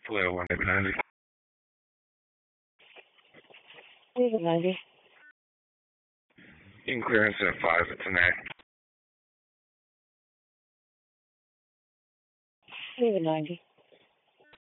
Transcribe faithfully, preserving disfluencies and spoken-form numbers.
Hello, one eight ninety. Leave it ninety. You can clearance at five for tonight. Leave it ninety.